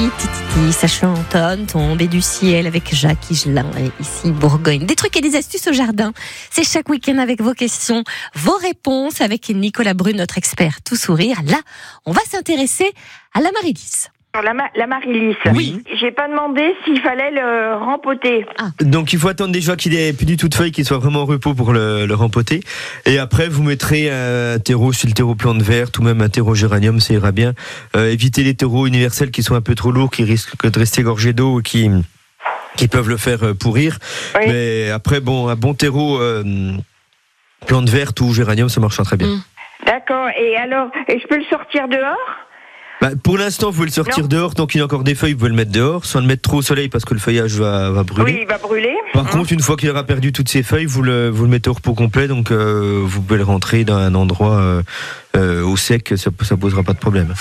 titi, ça chantonne, tomber du ciel avec Jacques Higelin et ici Bourgogne. Des trucs et des astuces au jardin. C'est chaque week-end avec vos questions, vos réponses avec Nicolas Brune, notre expert tout sourire. Là, on va s'intéresser à l'amaryllis. L'amaryllis. Oui. J'ai pas demandé s'il fallait le rempoter. Donc il faut attendre déjà qu'il ait plus du tout de feuilles, qu'il soit vraiment en repos pour le rempoter. Et après vous mettrez un terreau sur le terreau plante verte ou même un terreau géranium, ça ira bien. Évitez les terreaux universels qui sont un peu trop lourds, qui risquent de rester gorgés d'eau, qui peuvent le faire pourrir. Oui. Mais après un bon terreau plante verte ou géranium, ça marchera très bien. D'accord. Et alors, je peux le sortir dehors ? Pour l'instant, vous pouvez le sortir dehors. Tant qu'il y a encore des feuilles, vous pouvez le mettre dehors. Sans le mettre trop au soleil parce que le feuillage va brûler. Oui, il va brûler. Par contre, une fois qu'il aura perdu toutes ses feuilles, vous le mettez au repos complet. Donc, vous pouvez le rentrer dans un endroit au sec. Ça posera pas de problème.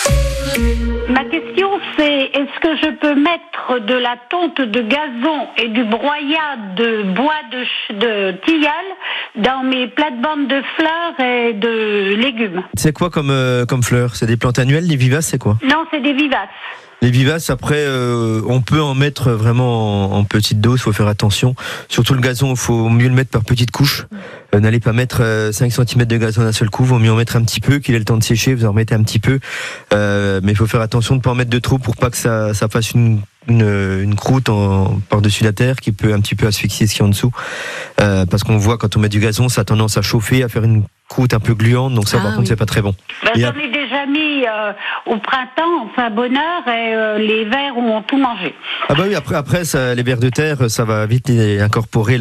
Ma question, c'est est-ce que je peux mettre de la tonte de gazon et du broyat de bois de tilleul dans mes plates-bandes de fleurs et de légumes? C'est quoi comme fleurs? C'est des plantes annuelles, les vivaces, c'est quoi? Non, c'est des vivaces. Les vivaces, après, on peut en mettre vraiment en petite dose, faut faire attention. Surtout le gazon, il faut mieux le mettre par petites couches. N'allez pas mettre 5 cm de gazon d'un seul coup, vaut mieux en mettre un petit peu, qu'il ait le temps de sécher, vous en remettez un petit peu. Mais il faut faire attention de ne pas en mettre de trop pour pas que ça fasse une croûte par-dessus la terre qui peut un petit peu asphyxier ce qu'il y a en dessous. Parce qu'on voit quand on met du gazon, ça a tendance à chauffer, à faire une croûte un peu gluante, donc ça par contre c'est pas très bon. J'en ai déjà mis au printemps, enfin bonheur, et les vers ont tout mangé. Ah bah oui, après ça, les vers de terre, ça va vite incorporer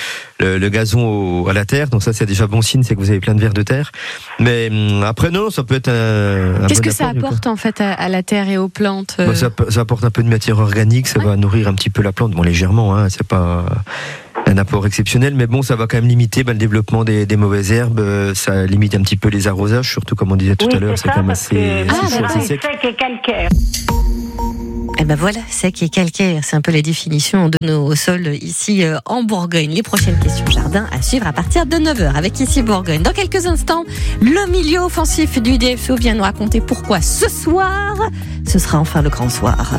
le gazon à la terre, donc ça c'est déjà bon signe, c'est que vous avez plein de vers de terre. Mais après non, ça peut être un Qu'est-ce bon que ça apporte en fait à la terre et aux plantes? Ça apporte un peu de matière organique, ça va nourrir un petit peu la plante, bon légèrement, c'est pas un apport exceptionnel, mais bon, ça va quand même limiter le développement des mauvaises herbes, ça limite un petit peu les arrosages, surtout comme on disait tout à l'heure, c'est quand même assez sec et calcaire. Et ben voilà, sec et calcaire, c'est un peu la définition de nos sols ici en Bourgogne. Les prochaines questions jardin à suivre à partir de 9h avec ici Bourgogne. Dans quelques instants, le milieu offensif du DFO vient nous raconter pourquoi ce soir, ce sera enfin le grand soir.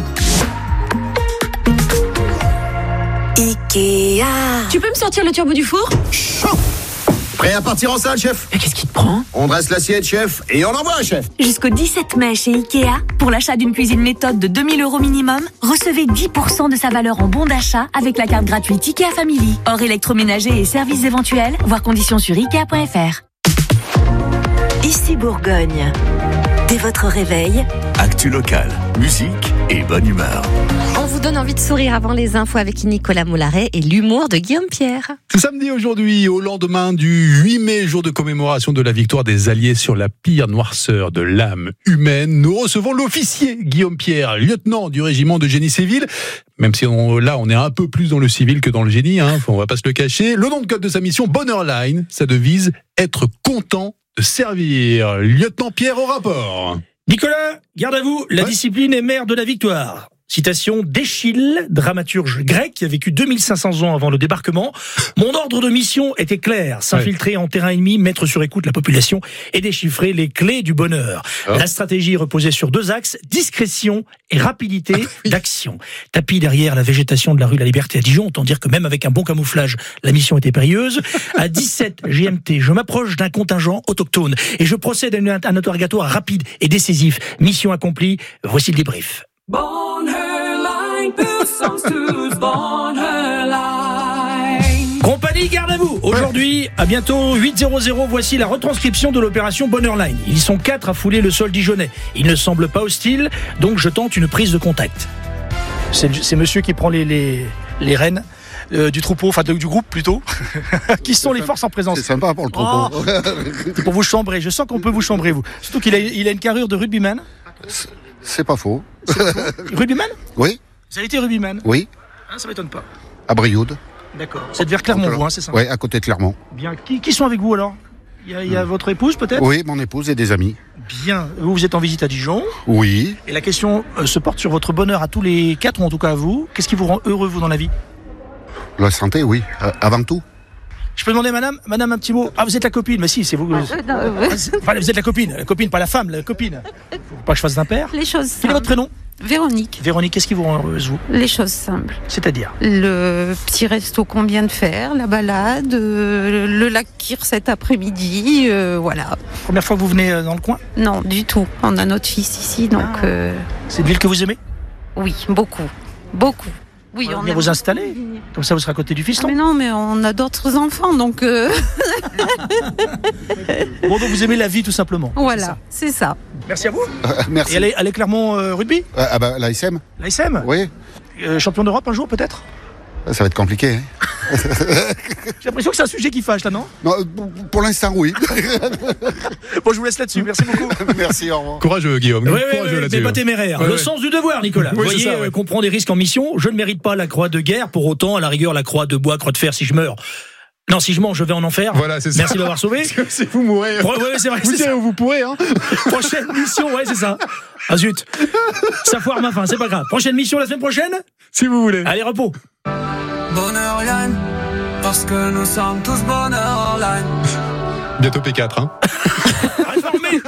Ikea. Tu peux me sortir le turbo du four? Prêt à partir en salle, chef? Mais qu'est-ce qui te prend? On dresse l'assiette, chef, et on envoie, chef. Jusqu'au 17 mai chez Ikea, pour l'achat d'une cuisine méthode de 2000 € minimum, recevez 10% de sa valeur en bon d'achat avec la carte gratuite Ikea Family. Hors électroménager et services éventuels, voir conditions sur Ikea.fr. Ici Bourgogne. Dès votre réveil, actu locale, musique et bonne humeur. On vous donne envie de sourire avant les infos avec Nicolas Moularet et l'humour de Guillaume Pierre. Samedi aujourd'hui, au lendemain du 8 mai, jour de commémoration de la victoire des Alliés sur la pire noirceur de l'âme humaine, nous recevons l'officier Guillaume Pierre, lieutenant du régiment de génie civil. Même si on est un peu plus dans le civil que dans le génie, on va pas se le cacher. Le nom de code de sa mission, Bonheurline, sa devise, être content de servir. Lieutenant Pierre au rapport. Nicolas, garde à vous, la discipline est mère de la victoire. Citation d'Échille, dramaturge grec qui a vécu 2500 ans avant le débarquement. Mon ordre de mission était clair, s'infiltrer en terrain ennemi, mettre sur écoute la population et déchiffrer les clés du bonheur. La stratégie reposait sur 2 axes, discrétion et rapidité d'action. Tapis derrière la végétation de la rue La Liberté à Dijon, autant dire que même avec un bon camouflage, la mission était périlleuse. À 17 GMT, je m'approche d'un contingent autochtone et je procède à un interrogatoire rapide et décisif. Mission accomplie, voici le débrief. Compagnie, garde à vous. Aujourd'hui, à bientôt 8h00, voici la retranscription de l'opération Bonheurline. Ils sont 4 à fouler le sol dijonnais. Ils ne semblent pas hostiles, donc je tente une prise de contact. C'est monsieur qui prend les rênes du troupeau, enfin du groupe plutôt. Qui sont les forces en présence? C'est sympa pour le troupeau. C'est pour vous chambrer. Je sens qu'on peut vous chambrer, vous. Surtout qu'il a une carrure de rugbyman. C'est pas faux. Rugbyman? Oui. Vous avez été rugbyman? Oui. Ça m'étonne pas. À Brioude. D'accord. C'est vers Clermont, vous, c'est ça? Oui, à côté de Clermont. Bien. Qui sont avec vous alors? Il y a votre épouse peut-être? Oui, mon épouse et des amis. Bien. Vous êtes en visite à Dijon? Oui. Et la question se porte sur votre bonheur à tous les 4, ou en tout cas à vous. Qu'est-ce qui vous rend heureux, vous, dans la vie? La santé, oui. Avant tout. Je peux demander, madame, un petit mot? Ah, vous êtes la copine, mais si, c'est vous. Enfin, vous êtes la copine, pas la femme, la copine. Faut pas que je fasse d'impair. Les choses. Quel est votre prénom? Véronique. Véronique, qu'est-ce qui vous rend heureuse, vous ? Les choses simples. C'est-à-dire ? Le petit resto qu'on vient de faire, la balade, le lac Kyr cet après-midi, voilà. Première fois que vous venez dans le coin ? Non, du tout. On a notre fils ici, donc... C'est une ville que vous aimez ? Oui, beaucoup. Beaucoup. Oui, on va venir vous installer. Comme ça, vous serez à côté du fiston. Mais non, mais on a d'autres enfants, donc... Bon, donc vous aimez la vie, tout simplement. Voilà, c'est ça. Merci à vous. Merci. Et allez Clermont Rugby ? L'ASM. L'ASM ? Oui. Champion d'Europe un jour, peut-être ? Ça va être compliqué. Hein. J'ai l'impression que c'est un sujet qui fâche, là, non ? Non, pour l'instant, oui. Bon, je vous laisse là-dessus. Merci beaucoup. Merci, au revoir. Courageux, Guillaume. Courageux là-dessus. Mais pas téméraire. Le sens du devoir, Nicolas. Vous voyez qu'on prend des risques en mission. Je ne mérite pas la croix de guerre. Pour autant, à la rigueur, la croix de bois, croix de fer, si je meurs. Non, si je mens, je vais en enfer. Voilà, c'est ça. Merci de m'avoir sauvé. Si vous mourrez. C'est vrai. Vous direz où vous pourrez, hein. Prochaine mission, c'est ça. Ah zut. Ça foire ma fin, c'est pas grave. Prochaine mission la semaine prochaine ? Si vous voulez. Allez, repos. Bonheur line, parce que nous sommes tous bonheur line. Bientôt P4, hein. Réformé.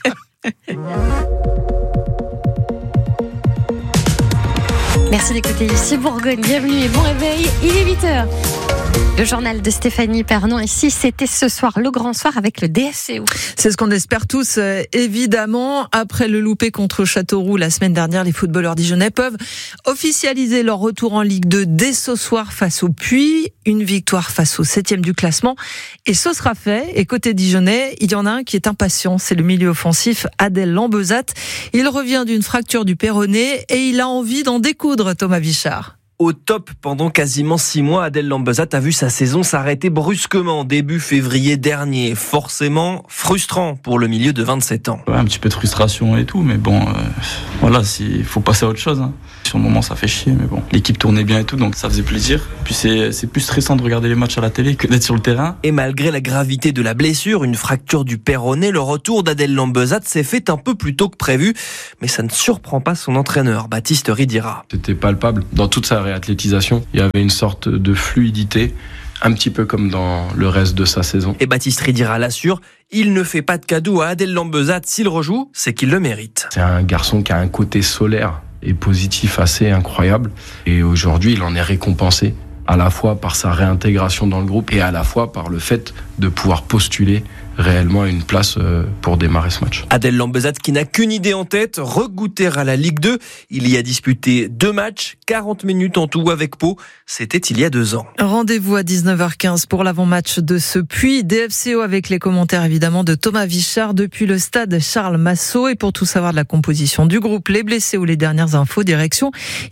Merci d'écouter ici Bourgogne. Bienvenue et bon réveil. Il est 8h. Le journal de Stéphanie Pernon. Ici, c'était ce soir, le grand soir avec le DFCO. C'est ce qu'on espère tous, évidemment. Après le loupé contre Châteauroux la semaine dernière, les footballeurs dijonnais peuvent officialiser leur retour en Ligue 2 dès ce soir face au Puy. Une victoire face au 7e du classement. Et ce sera fait. Et côté dijonnais, il y en a un qui est impatient. C'est le milieu offensif Adel Lambezat. Il revient d'une fracture du péroné et il a envie d'en découdre, Thomas Vichard. Au top pendant quasiment 6 mois, Adel Lambezat a vu sa saison s'arrêter brusquement début février dernier. Forcément frustrant pour le milieu de 27 ans. Ouais, un petit peu de frustration et tout, mais bon, voilà, il faut passer à autre chose. Hein. Sur le moment, ça fait chier, mais bon, l'équipe tournait bien et tout, donc ça faisait plaisir. Puis c'est plus stressant de regarder les matchs à la télé que d'être sur le terrain. Et malgré la gravité de la blessure, une fracture du péroné, le retour d'Adel Lambezat s'est fait un peu plus tôt que prévu, mais ça ne surprend pas son entraîneur, Baptiste Ridira. C'était palpable dans toute sa réathlétisation. Il y avait une sorte de fluidité, un petit peu comme dans le reste de sa saison. Et Baptiste Ridira l'assure, il ne fait pas de cadeau à Adel Lambezat. S'il rejoue, c'est qu'il le mérite. C'est un garçon qui a un côté solaire et positif assez incroyable. Et aujourd'hui, il en est récompensé, à la fois par sa réintégration dans le groupe et à la fois par le fait de pouvoir postuler réellement à une place pour démarrer ce match. Adel Lambezat qui n'a qu'une idée en tête, regoûter à la Ligue 2. Il y a disputé 2 matchs, 40 minutes en tout avec Pau. C'était il y a 2 ans. Rendez-vous à 19h15 pour l'avant-match de ce Puy. DFCO avec les commentaires évidemment de Thomas Vichard depuis le stade Charles Massot. Et pour tout savoir de la composition du groupe, les blessés ou les dernières infos, direction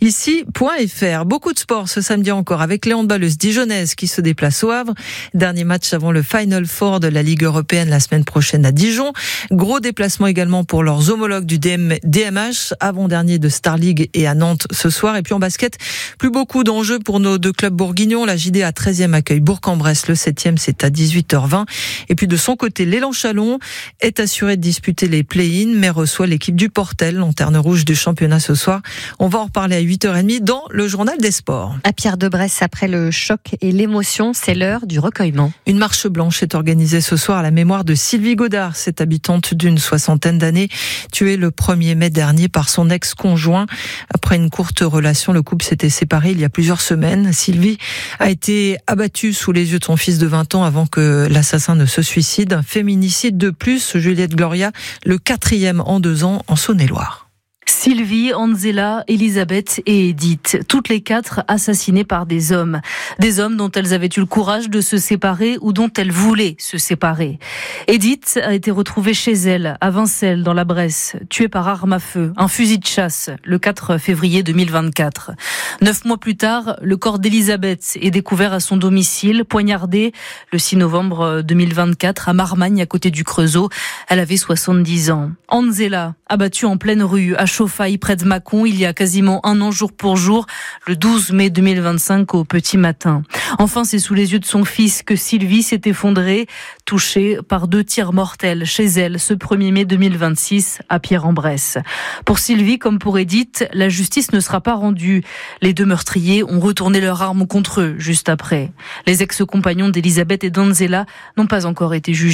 ici.fr. Beaucoup de sport ce samedi encore avec les handballeuses dijonnaises qui se déplacent au Havre. Dernier match avant le Final Four de la Ligue européenne la semaine prochaine à Dijon. Gros déplacement également pour leurs homologues du DMH, avant-dernier de Star League et à Nantes ce soir. Et puis en basket, plus beaucoup d'enjeux pour nos 2 clubs bourguignons. La JD à 13e accueille Bourg-en-Bresse, le 7e c'est à 18h20. Et puis de son côté, l'Élan Chalon est assuré de disputer les play-in, mais reçoit l'équipe du Portel, lanterne rouge du championnat ce soir. On va en reparler à 8h30 dans le journal des sports. À Pierre de Bresse, après le choc et l'émotion, c'est l'heure du recueillement. Une marche blanche est organisée ce soir à la mémoire de Sylvie Godard, cette habitante d'une 60aine d'années, tuée le 1er mai dernier par son ex-conjoint. Après une courte relation, le couple s'était séparé il y a plusieurs semaines. Sylvie a été abattue sous les yeux de son fils de 20 ans avant que l'assassin ne se suicide. Un féminicide de plus, Juliette Gloria, le 4e en 2 ans en Saône-et-Loire. Sylvie, Anzela, Elisabeth et Edith, toutes les 4 assassinées par des hommes dont elles avaient eu le courage de se séparer ou dont elles voulaient se séparer. Edith a été retrouvée chez elle, à Vincelles, dans la Bresse, tuée par arme à feu, un fusil de chasse, le 4 février 2024. 9 mois plus tard, le corps d'Elisabeth est découvert à son domicile, poignardé le 6 novembre 2024 à Marmagne, à côté du Creusot. Elle avait 70 ans. Anzela, abattue en pleine rue, à Chauffaille, près de Mâcon, il y a quasiment 1 an jour pour jour, le 12 mai 2025 au petit matin. Enfin, c'est sous les yeux de son fils que Sylvie s'est effondrée, touchée par 2 tirs mortels chez elle ce 1er mai 2026 à Pierre-en-Bresse. Pour Sylvie, comme pour Edith, la justice ne sera pas rendue. Les 2 meurtriers ont retourné leurs armes contre eux juste après. Les ex-compagnons d'Elisabeth et d'Anzela n'ont pas encore été jugés.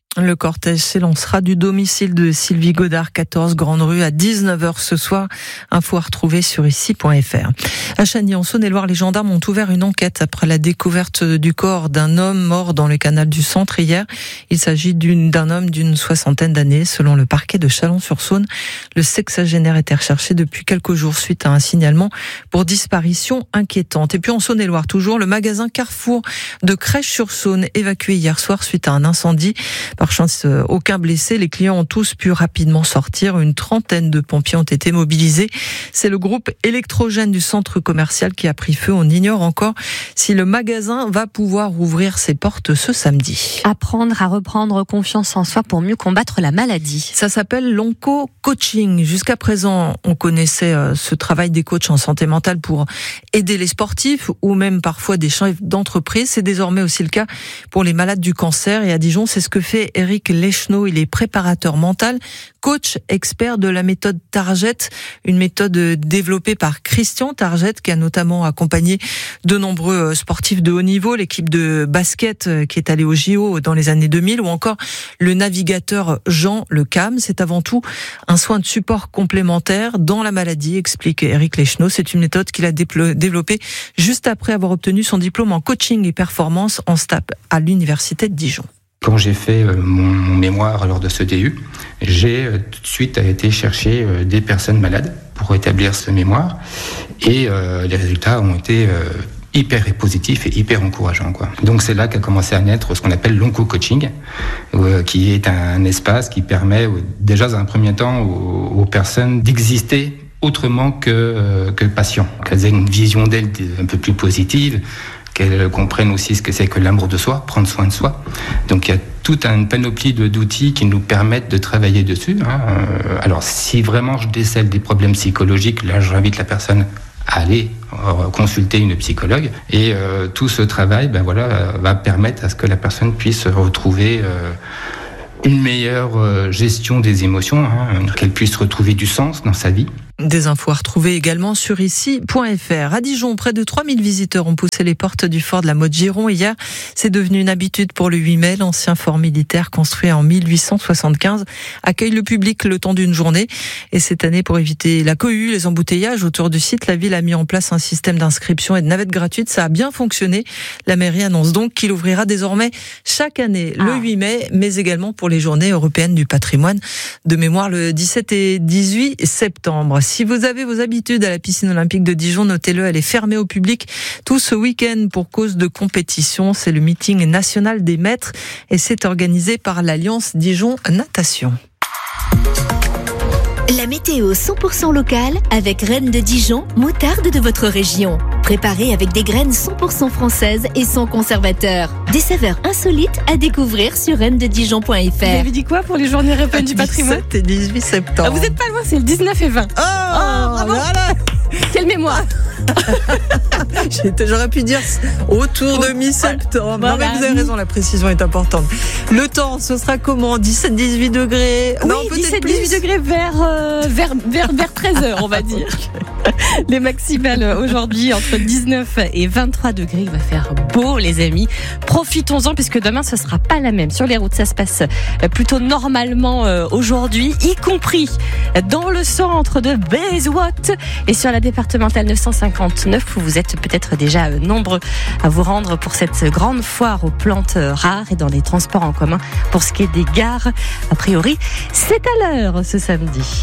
Le cortège s'élancera du domicile de Sylvie Godard, 14 Grande Rue, à 19h ce soir. Info à retrouver sur ici.fr. À Chagny, en Saône-et-Loire, les gendarmes ont ouvert une enquête après la découverte du corps d'un homme mort dans le canal du Centre hier. Il s'agit d'un homme d'une 60aine d'années. Selon le parquet de Chalon-sur-Saône, le sexagénaire était recherché depuis quelques jours suite à un signalement pour disparition inquiétante. Et puis en Saône-et-Loire, toujours, le magasin Carrefour de Crèche-sur-Saône évacué hier soir suite à un incendie. Par chance, aucun blessé. Les clients ont tous pu rapidement sortir. Une trentaine de pompiers ont été mobilisés. C'est le groupe électrogène du centre commercial qui a pris feu. On ignore encore si le magasin va pouvoir ouvrir ses portes ce samedi. Apprendre à reprendre confiance en soi pour mieux combattre la maladie. Ça s'appelle l'onco-coaching. Jusqu'à présent, on connaissait ce travail des coachs en santé mentale pour aider les sportifs ou même parfois des chefs d'entreprise. C'est désormais aussi le cas pour les malades du cancer. Et à Dijon, c'est ce que fait Eric Leschneau. Il est préparateur mental, coach expert de la méthode Target, une méthode développée par Christian Target qui a notamment accompagné de nombreux sportifs de haut niveau, l'équipe de basket qui est allée au JO dans les années 2000 ou encore le navigateur Jean Le Cam. C'est avant tout un soin de support complémentaire dans la maladie, explique Eric Leschneau. C'est une méthode qu'il a développée juste après avoir obtenu son diplôme en coaching et performance en STAPS à l'université de Dijon. Quand j'ai fait mon mémoire lors de ce DU, j'ai tout de suite été chercher des personnes malades pour établir ce mémoire et les résultats ont été hyper positifs et hyper encourageants, quoi. Donc c'est là qu'a commencé à naître ce qu'on appelle l'onco-coaching, qui est un espace qui permet déjà dans un premier temps aux personnes d'exister autrement que patients, qu'elles aient une vision d'elles un peu plus positive, qu'elles comprennent aussi ce que c'est que l'amour de soi, prendre soin de soi. Donc il y a toute une panoplie d'outils qui nous permettent de travailler dessus. Alors si vraiment je décèle des problèmes psychologiques, là j'invite la personne à aller consulter une psychologue. Et tout ce travail va permettre à ce que la personne puisse retrouver une meilleure gestion des émotions, qu'elle puisse retrouver du sens dans sa vie. Des infos à retrouver également sur ici.fr. À Dijon, près de 3000 visiteurs ont poussé les portes du fort de la Motte-Giron hier. C'est devenu une habitude pour le 8 mai. L'ancien fort militaire construit en 1875 accueille le public le temps d'une journée. Et cette année, pour éviter la cohue, les embouteillages autour du site, la ville a mis en place un système d'inscription et de navettes gratuites. Ça a bien fonctionné. La mairie annonce donc qu'il ouvrira désormais chaque année le 8 mai, mais également pour les journées européennes du patrimoine. De mémoire, le 17 et 18 septembre. Si vous avez vos habitudes à la piscine olympique de Dijon, notez-le, elle est fermée au public tout ce week-end pour cause de compétition. C'est le meeting national des maîtres et c'est organisé par l'Alliance Dijon Natation. La météo 100% locale avec Reine de Dijon, moutarde de votre région. Préparée avec des graines 100% françaises et sans conservateur. Des saveurs insolites à découvrir sur reinededijon.fr. Vous avez dit quoi pour les journées européennes du patrimoine ? 17 et 18 septembre. Ah, vous êtes pas loin, c'est le 19 et 20. Oh, bravo. Voilà. Quelle mémoire. J'aurais pu dire autour de mi-septembre. Voilà. Non, mais vous avez raison, la précision est importante. Le temps, ce sera comment ? 17-18 degrés. Oui, 17-18 degrés vers 13h, on va dire. Les maximales aujourd'hui entre 19 et 23 degrés. Il va faire beau, les amis. Profitons-en, puisque demain, ce sera pas la même. Sur les routes, ça se passe plutôt normalement aujourd'hui, y compris dans le centre de Bayswater et sur la départementale 959, où vous êtes peut-être déjà nombreux à vous rendre pour cette grande foire aux plantes rares et dans les transports en commun. Pour ce qui est des gares, a priori, c'est à l'heure ce samedi.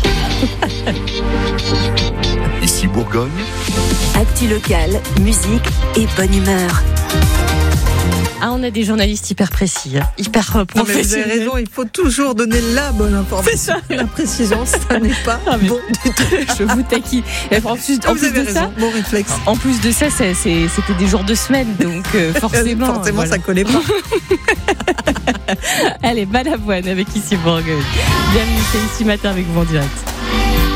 Ici Bourgogne. Actu locale, musique et bonne humeur. Ah, on a des journalistes hyper précis, hyper professionnels. Non, mais vous avez raison, il faut toujours donner la bonne information. La précision, ça n'est pas bon du tout. Je vous taquine. En plus de raison, ça, bon réflexe. En plus de ça, c'était des jours de semaine, donc forcément, voilà. Ça collait pas. Allez, Balavoine avec Ici Bourgogne. Bienvenue, c'est Ici Matin avec vous en direct.